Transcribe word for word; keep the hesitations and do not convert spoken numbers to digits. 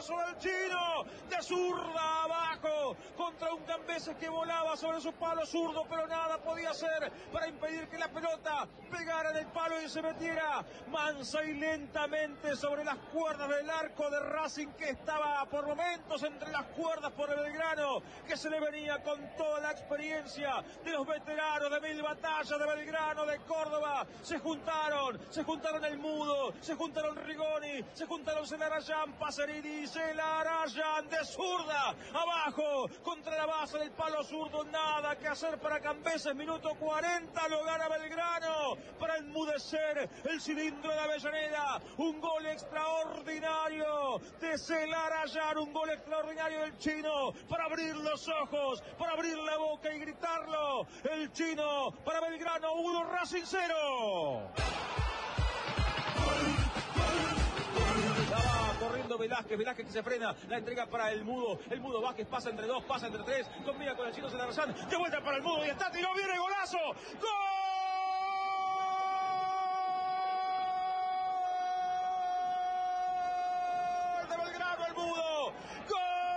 golazo del Chino, de zurda abajo, contra un Cambeses que volaba sobre su palo zurdo, pero nada podía hacer para impedir que la pelota pegara en el palo y se metiera mansa y lentamente sobre las cuerdas del arco de Racing, que estaba por momentos entre las cuerdas por el Belgrano, que se le venía con toda la experiencia de los veteranos de mil batallas de Belgrano, de Córdoba. Se juntaron, se juntaron el Mudo, se juntaron Rigoni, se juntaron Celarayán, Pacerini, Celarayán de zurda, abajo, contra la base del palo zurdo, nada que hacer para Cambeses, minuto cuarenta, lo gana Belgrano, para enmudecer el cilindro de Avellaneda, un gol extraordinario de Celarayán, un gol extraordinario del Chino, para abrir los ojos, para abrir la boca y gritarlo, el Chino, para Belgrano, uno, Racing cero. Va corriendo Velázquez, Velázquez que se frena, la entrega para el Mudo, el Mudo Vázquez pasa entre dos, pasa entre tres, combina con el Chino Celarayán, de vuelta para el Mudo y está, tiró, viene golazo, ¡gol!